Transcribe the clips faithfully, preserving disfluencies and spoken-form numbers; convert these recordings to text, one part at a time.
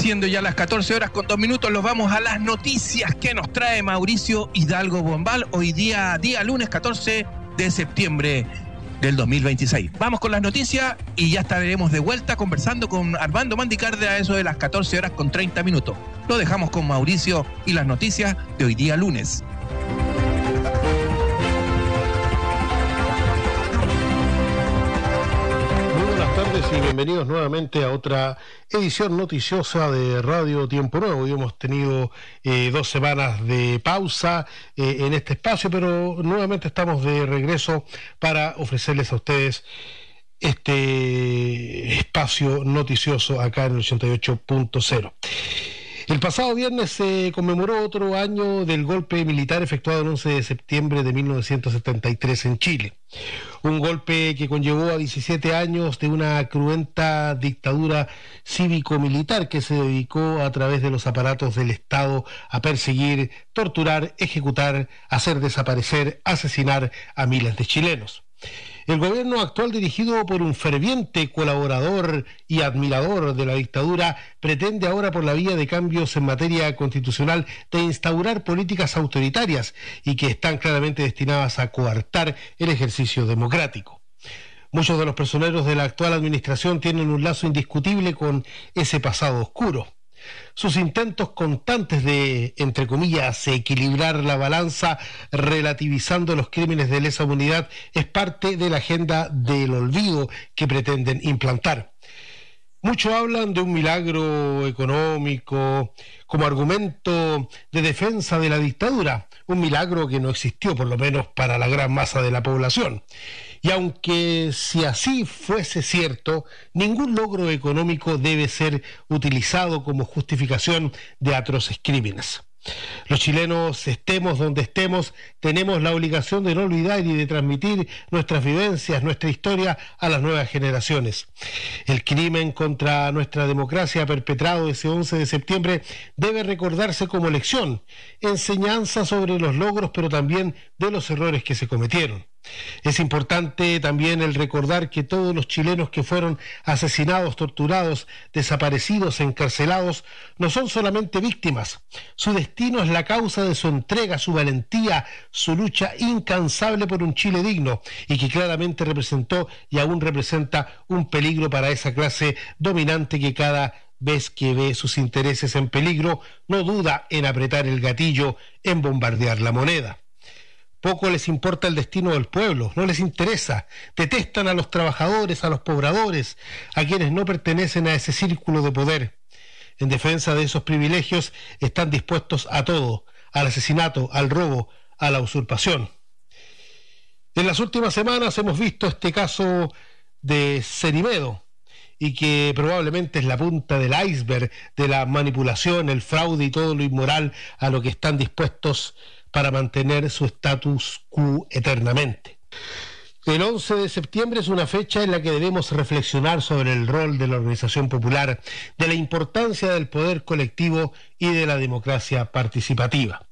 Siendo ya las catorce horas con dos minutos, los vamos a las noticias que nos trae Mauricio Hidalgo Bombal. Hoy día, día lunes catorce de septiembre del dos mil veintiséis. Vamos con las noticias y ya estaremos de vuelta conversando con Armando Mandicarde a eso de las catorce horas con treinta minutos. Lo dejamos con Mauricio y las noticias de hoy día lunes. Y bienvenidos nuevamente a otra edición noticiosa de Radio Tiempo Nuevo. Hoy hemos tenido eh, dos semanas de pausa eh, en este espacio, pero nuevamente estamos de regreso para ofrecerles a ustedes este espacio noticioso acá en el ochenta y ocho punto cero. El pasado viernes se conmemoró otro año del golpe militar efectuado el once de septiembre de mil novecientos setenta y tres en Chile. Un golpe que conllevó a diecisiete años de una cruenta dictadura cívico-militar que se dedicó a través de los aparatos del Estado a perseguir, torturar, ejecutar, hacer desaparecer, asesinar a miles de chilenos. El gobierno actual, dirigido por un ferviente colaborador y admirador de la dictadura, pretende ahora, por la vía de cambios en materia constitucional, de instaurar políticas autoritarias y que están claramente destinadas a coartar el ejercicio democrático. Muchos de los personeros de la actual administración tienen un lazo indiscutible con ese pasado oscuro. Sus intentos constantes de, entre comillas, equilibrar la balanza relativizando los crímenes de lesa humanidad es parte de la agenda del olvido que pretenden implantar. Muchos hablan de un milagro económico como argumento de defensa de la dictadura, un milagro que no existió, por lo menos para la gran masa de la población. Y aunque si así fuese cierto, ningún logro económico debe ser utilizado como justificación de atroces crímenes. Los chilenos, estemos donde estemos, tenemos la obligación de no olvidar y de transmitir nuestras vivencias, nuestra historia a las nuevas generaciones. El crimen contra nuestra democracia perpetrado ese once de septiembre debe recordarse como lección, enseñanza sobre los logros, pero también de los errores que se cometieron. Es importante también el recordar que todos los chilenos que fueron asesinados, torturados, desaparecidos, encarcelados, no son solamente víctimas. Su destino es la causa de su entrega, su valentía, su lucha incansable por un Chile digno y que claramente representó y aún representa un peligro para esa clase dominante que cada vez que ve sus intereses en peligro no duda en apretar el gatillo, en bombardear la moneda. Poco les importa el destino del pueblo, no les interesa. Detestan a los trabajadores, a los pobladores, a quienes no pertenecen a ese círculo de poder. En defensa de esos privilegios están dispuestos a todo, al asesinato, al robo, a la usurpación. En las últimas semanas hemos visto este caso de Cerimedo, y que probablemente es la punta del iceberg de la manipulación, el fraude y todo lo inmoral a lo que están dispuestos para mantener su status quo eternamente. El once de septiembre es una fecha en la que debemos reflexionar sobre el rol de la organización popular, de la importancia del poder colectivo y de la democracia participativa.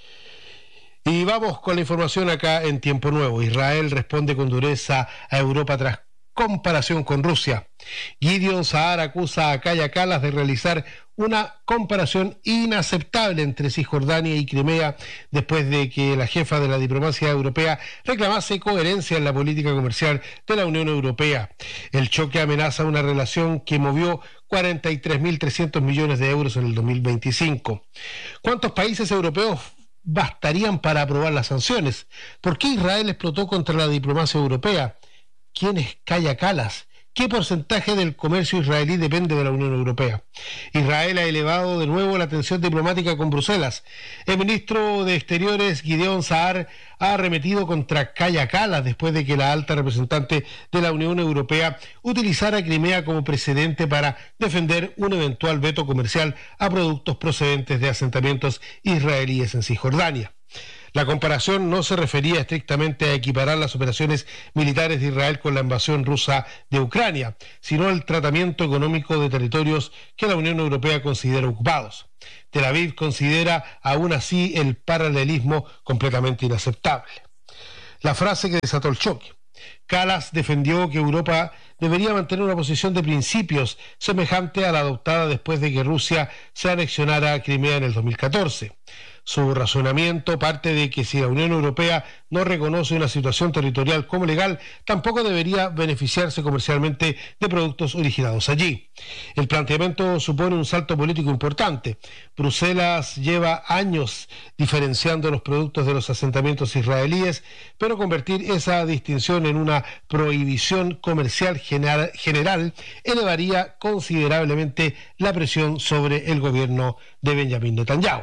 Y vamos con la información acá en Tiempo Nuevo. Israel responde con dureza a Europa tras comparación con Rusia. Gideon Saar acusa a Kaja Kallas de realizar una comparación inaceptable entre Cisjordania y Crimea después de que la jefa de la diplomacia europea reclamase coherencia en la política comercial de la Unión Europea. El choque amenaza una relación que movió cuarenta y tres mil trescientos millones de euros en el dos mil veinticinco. ¿Cuántos países europeos bastarían para aprobar las sanciones? ¿Por qué Israel explotó contra la diplomacia europea? ¿Quién es Kaja Kallas? ¿Qué porcentaje del comercio israelí depende de la Unión Europea? Israel ha elevado de nuevo la tensión diplomática con Bruselas. El ministro de Exteriores, Gideon Saar, ha arremetido contra Kaja Kallas después de que la alta representante de la Unión Europea utilizara Crimea como precedente para defender un eventual veto comercial a productos procedentes de asentamientos israelíes en Cisjordania. La comparación no se refería estrictamente a equiparar las operaciones militares de Israel con la invasión rusa de Ucrania, sino al tratamiento económico de territorios que la Unión Europea considera ocupados. Tel Aviv considera aún así el paralelismo completamente inaceptable. La frase que desató el choque: Kallas defendió que Europa debería mantener una posición de principios semejante a la adoptada después de que Rusia se anexionara a Crimea en el dos mil catorce. Su razonamiento parte de que si la Unión Europea no reconoce una situación territorial como legal, tampoco debería beneficiarse comercialmente de productos originados allí. El planteamiento supone un salto político importante. Bruselas lleva años diferenciando los productos de los asentamientos israelíes, pero convertir esa distinción en una prohibición comercial general, general elevaría considerablemente la presión sobre el gobierno de Benjamín Netanyahu.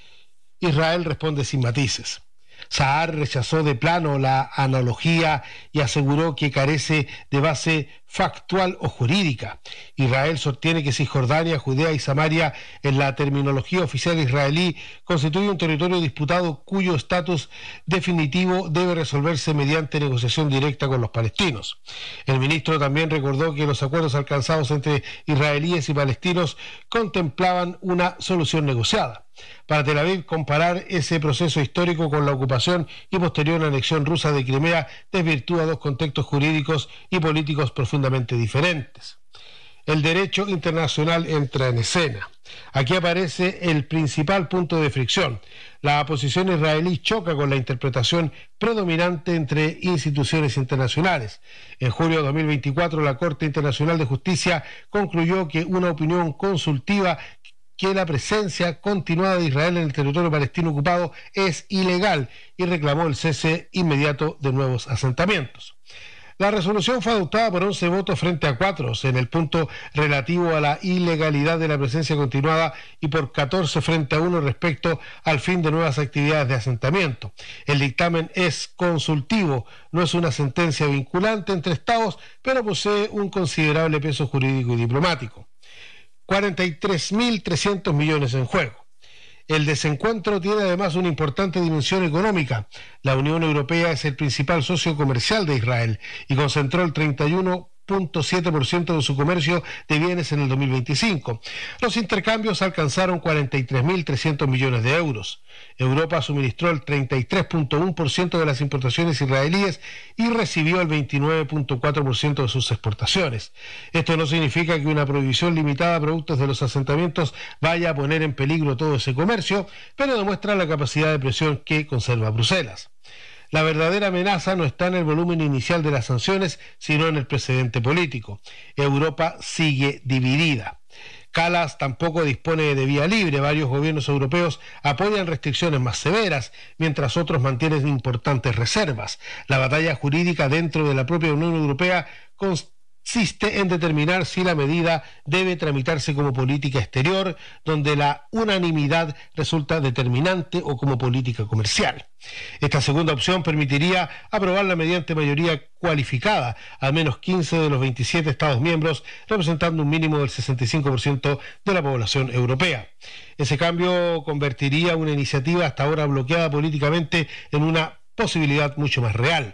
Israel responde sin matices. Sahar rechazó de plano la analogía y aseguró que carece de base factual o jurídica. Israel sostiene que Cisjordania, Judea y Samaria, en la terminología oficial israelí, constituye un territorio disputado cuyo estatus definitivo debe resolverse mediante negociación directa con los palestinos. El ministro también recordó que los acuerdos alcanzados entre israelíes y palestinos contemplaban una solución negociada. Para Tel Aviv, comparar ese proceso histórico con la ocupación y posterior anexión rusa de Crimea desvirtúa dos contextos jurídicos y políticos profundamente diferentes. El derecho internacional entra en escena. Aquí aparece el principal punto de fricción. La posición israelí choca con la interpretación predominante entre instituciones internacionales. En julio de dos mil veinticuatro, la Corte Internacional de Justicia concluyó que una opinión consultiva que la presencia continuada de Israel en el territorio palestino ocupado es ilegal y reclamó el cese inmediato de nuevos asentamientos. La resolución fue adoptada por once votos frente a cuatro en el punto relativo a la ilegalidad de la presencia continuada y por catorce frente a uno respecto al fin de nuevas actividades de asentamiento. El dictamen es consultivo, no es una sentencia vinculante entre estados, pero posee un considerable peso jurídico y diplomático. cuarenta y tres mil trescientos millones en juego. El desencuentro tiene además una importante dimensión económica. La Unión Europea es el principal socio comercial de Israel y concentró el treinta y uno punto siete por ciento de su comercio de bienes en el dos mil veinticinco. Los intercambios alcanzaron cuarenta y tres mil trescientos millones de euros. Europa suministró el treinta y tres punto uno por ciento de las importaciones israelíes y recibió el veintinueve punto cuatro por ciento de sus exportaciones. Esto no significa que una prohibición limitada a productos de los asentamientos vaya a poner en peligro todo ese comercio, pero demuestra la capacidad de presión que conserva Bruselas. La verdadera amenaza no está en el volumen inicial de las sanciones, sino en el precedente político. Europa sigue dividida. Kallas tampoco dispone de vía libre. Varios gobiernos europeos apoyan restricciones más severas, mientras otros mantienen importantes reservas. La batalla jurídica dentro de la propia Unión Europea consiste consiste en determinar si la medida debe tramitarse como política exterior, donde la unanimidad resulta determinante, o como política comercial. Esta segunda opción permitiría aprobarla mediante mayoría cualificada, al menos quince de los veintisiete Estados miembros, representando un mínimo del sesenta y cinco por ciento de la población europea. Ese cambio convertiría una iniciativa hasta ahora bloqueada políticamente en una posibilidad mucho más real.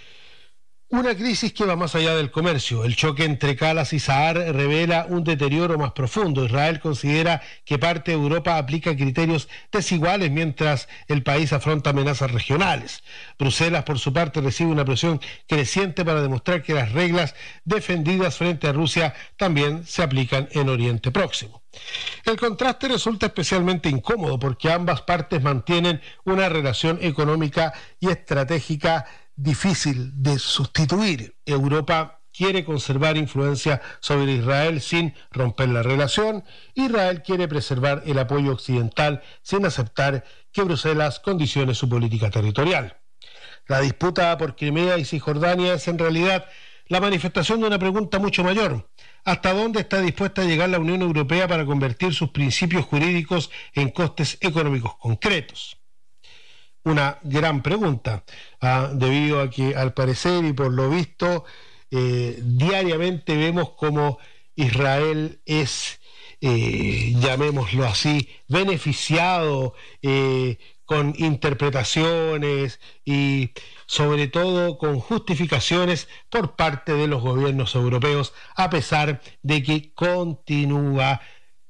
Una crisis que va más allá del comercio. El choque entre Kallas y Sahar revela un deterioro más profundo. Israel considera que parte de Europa aplica criterios desiguales mientras el país afronta amenazas regionales. Bruselas, por su parte, recibe una presión creciente para demostrar que las reglas defendidas frente a Rusia también se aplican en Oriente Próximo. El contraste resulta especialmente incómodo porque ambas partes mantienen una relación económica y estratégica difícil de sustituir. Europa quiere conservar influencia sobre Israel sin romper la relación. Israel quiere preservar el apoyo occidental sin aceptar que Bruselas condicione su política territorial. La disputa por Crimea y Cisjordania es en realidad la manifestación de una pregunta mucho mayor. ¿Hasta dónde está dispuesta a llegar la Unión Europea para convertir sus principios jurídicos en costes económicos concretos? Una gran pregunta, ah, debido a que al parecer y por lo visto eh, diariamente vemos como Israel es, eh, llamémoslo así, beneficiado eh, con interpretaciones y sobre todo con justificaciones por parte de los gobiernos europeos, a pesar de que continúa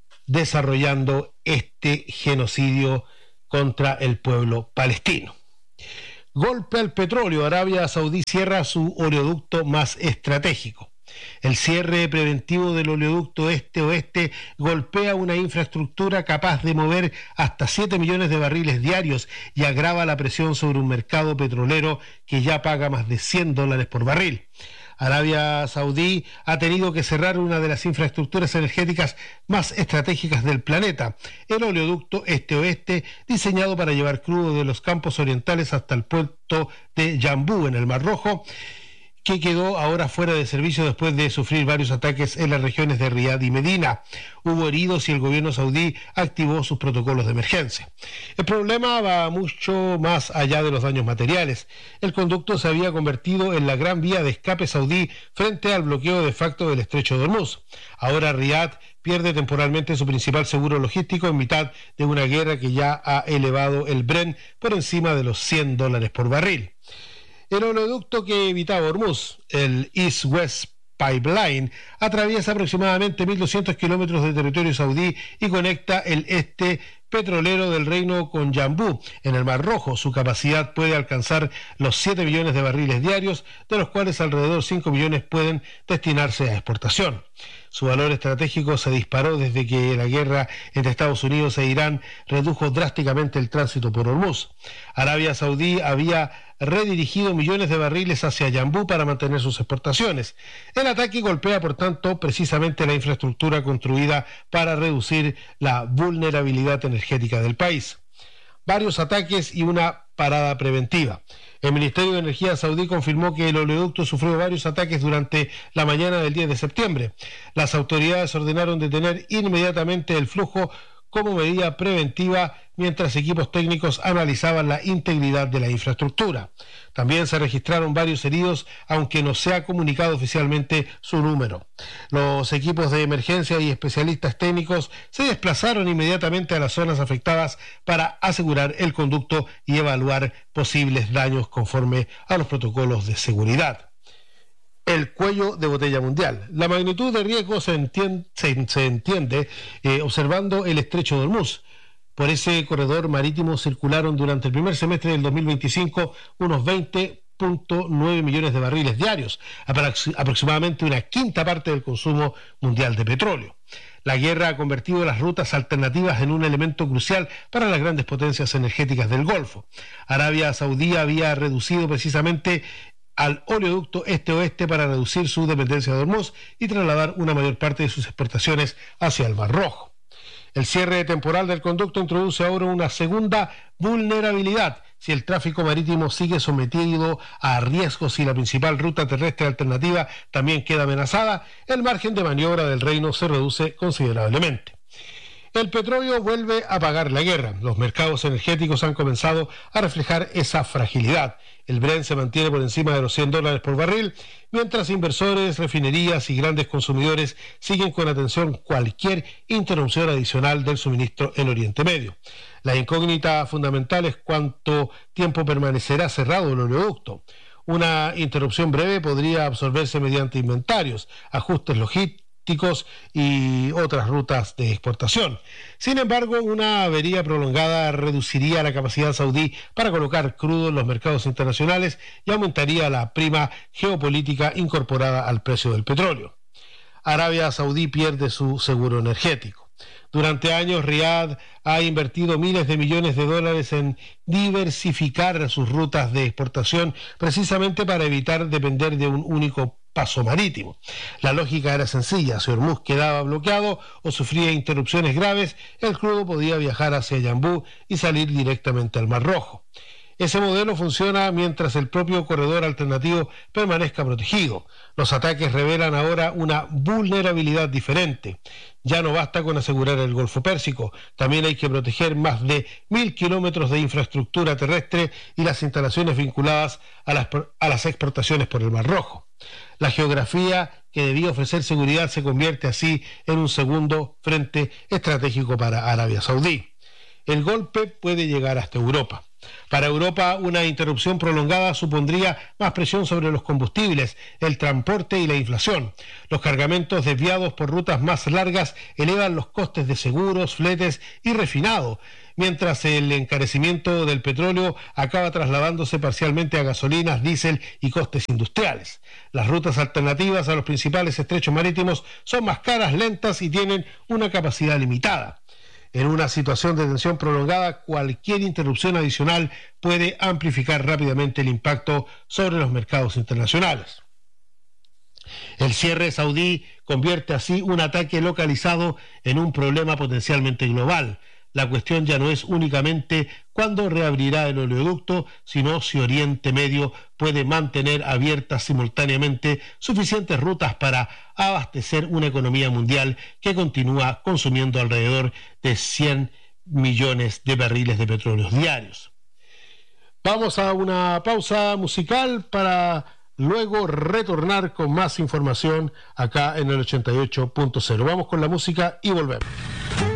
desarrollando este genocidio contra el pueblo palestino. Golpe al petróleo. Arabia Saudí cierra su oleoducto más estratégico. El cierre preventivo del oleoducto este-oeste golpea una infraestructura capaz de mover hasta siete millones de barriles diarios y agrava la presión sobre un mercado petrolero que ya paga más de cien dólares por barril. Arabia Saudí ha tenido que cerrar una de las infraestructuras energéticas más estratégicas del planeta, el oleoducto este-oeste, diseñado para llevar crudo de los campos orientales hasta el puerto de Yambú, en el Mar Rojo, que quedó ahora fuera de servicio después de sufrir varios ataques en las regiones de Riad y Medina. Hubo heridos y el gobierno saudí activó sus protocolos de emergencia. El problema va mucho más allá de los daños materiales. El conducto se había convertido en la gran vía de escape saudí frente al bloqueo de facto del estrecho de Hormuz. Ahora Riad pierde temporalmente su principal seguro logístico en mitad de una guerra que ya ha elevado el Brent por encima de los cien dólares por barril. El oleoducto que evitaba Hormuz, el East-West Pipeline, atraviesa aproximadamente mil doscientos kilómetros de territorio saudí y conecta el este petrolero del reino con Yambú, en el Mar Rojo. Su capacidad puede alcanzar los siete millones de barriles diarios, de los cuales alrededor cinco millones pueden destinarse a exportación. Su valor estratégico se disparó desde que la guerra entre Estados Unidos e Irán redujo drásticamente el tránsito por Hormuz. Arabia Saudí había redirigido millones de barriles hacia Yambú para mantener sus exportaciones. El ataque golpea, por tanto, precisamente la infraestructura construida para reducir la vulnerabilidad energética del país. Varios ataques y una parada preventiva. El Ministerio de Energía saudí confirmó que el oleoducto sufrió varios ataques durante la mañana del diez de septiembre. Las autoridades ordenaron detener inmediatamente el flujo como medida preventiva mientras equipos técnicos analizaban la integridad de la infraestructura. También se registraron varios heridos, aunque no se ha comunicado oficialmente su número. Los equipos de emergencia y especialistas técnicos se desplazaron inmediatamente a las zonas afectadas para asegurar el conducto y evaluar posibles daños conforme a los protocolos de seguridad. El cuello de botella mundial. La magnitud de riesgo se entiende, se, se entiende eh, observando el estrecho de Hormuz. Por ese corredor marítimo circularon durante el primer semestre del dos mil veinticinco unos veinte punto nueve millones de barriles diarios, aprox- aproximadamente una quinta parte del consumo mundial de petróleo. La guerra ha convertido las rutas alternativas en un elemento crucial para las grandes potencias energéticas del Golfo. Arabia Saudí había reducido precisamente al oleoducto este-oeste para reducir su dependencia de Hormuz y trasladar una mayor parte de sus exportaciones hacia el Mar Rojo. El cierre temporal del conducto introduce ahora una segunda vulnerabilidad. Si el tráfico marítimo sigue sometido a riesgos y la principal ruta terrestre alternativa también queda amenazada, el margen de maniobra del reino se reduce considerablemente. El petróleo vuelve a pagar la guerra. Los mercados energéticos han comenzado a reflejar esa fragilidad. El Brent se mantiene por encima de los cien dólares por barril, mientras inversores, refinerías y grandes consumidores siguen con atención cualquier interrupción adicional del suministro en Oriente Medio. La incógnita fundamental es cuánto tiempo permanecerá cerrado el oleoducto. Una interrupción breve podría absorberse mediante inventarios, ajustes logísticos y otras rutas de exportación. Sin embargo, una avería prolongada reduciría la capacidad saudí para colocar crudo en los mercados internacionales y aumentaría la prima geopolítica incorporada al precio del petróleo. Arabia Saudí pierde su seguro energético. Durante años, Riad ha invertido miles de millones de dólares en diversificar sus rutas de exportación precisamente para evitar depender de un único paso marítimo. La lógica era sencilla: si Hormuz quedaba bloqueado o sufría interrupciones graves, el crudo podía viajar hacia Yambú y salir directamente al Mar Rojo. Ese modelo funciona mientras el propio corredor alternativo permanezca protegido. Los ataques revelan ahora una vulnerabilidad diferente. Ya no basta con asegurar el Golfo Pérsico, también hay que proteger más de mil kilómetros de infraestructura terrestre y las instalaciones vinculadas a las, a las exportaciones por el Mar Rojo. La geografía que debía ofrecer seguridad se convierte así en un segundo frente estratégico para Arabia Saudí. El golpe puede llegar hasta Europa. Para Europa, una interrupción prolongada supondría más presión sobre los combustibles, el transporte y la inflación. Los cargamentos desviados por rutas más largas elevan los costes de seguros, fletes y refinado, mientras el encarecimiento del petróleo acaba trasladándose parcialmente a gasolinas, diésel y costes industriales. Las rutas alternativas a los principales estrechos marítimos son más caras, lentas y tienen una capacidad limitada. En una situación de tensión prolongada, cualquier interrupción adicional puede amplificar rápidamente el impacto sobre los mercados internacionales. El cierre saudí convierte así un ataque localizado en un problema potencialmente global. La cuestión ya no es únicamente cuándo reabrirá el oleoducto, sino si Oriente Medio puede mantener abiertas simultáneamente suficientes rutas para abastecer una economía mundial que continúa consumiendo alrededor de cien millones de barriles de petróleo diarios. Vamos a una pausa musical para luego retornar con más información acá en el ochenta y ocho punto cero. Vamos con la música y volvemos.